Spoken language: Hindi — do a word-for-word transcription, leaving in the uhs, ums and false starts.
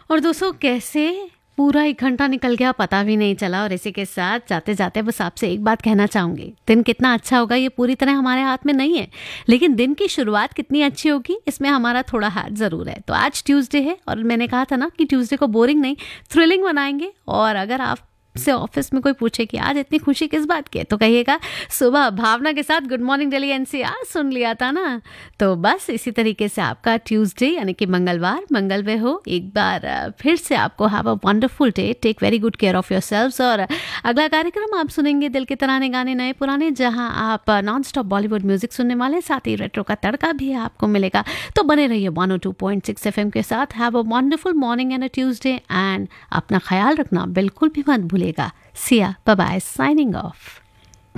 और दोस्तों कैसे पूरा एक घंटा निकल गया पता भी नहीं चला। और इसी के साथ जाते जाते बस आपसे एक बात कहना चाहूँगी, दिन कितना अच्छा होगा ये पूरी तरह हमारे हाथ में नहीं है, लेकिन दिन की शुरुआत कितनी अच्छी होगी इसमें हमारा थोड़ा हाथ ज़रूर है। तो आज ट्यूसडे है और मैंने कहा था ना कि ट्यूसडे को बोरिंग नहीं थ्रिलिंग बनाएंगे। और अगर आप से ऑफिस में कोई पूछे कि आज इतनी खुशी किस बात की है, तो कहिएगा सुबह भावना के साथ गुड मॉर्निंग दिल्ली एनसीआर सुन लिया था ना। तो बस इसी तरीके से आपका ट्यूसडे यानी कि मंगलवार मंगलवार हो एक बार फिर से आपको have a wonderful day, take very good care of yourselves. और अगला कार्यक्रम आप सुनेंगे दिल के तराने गाने नए पुराने, जहां आप नॉन स्टॉप बॉलीवुड म्यूजिक सुनने वाले, साथ ही रेट्रो का तड़का भी आपको मिलेगा। तो बने रहिए one O two point six F M के साथ। Have a wonderful morning and a Tuesday and अपना ख्याल रखना बिल्कुल भी मत भूलिएगा। Siya bye bye, signing off.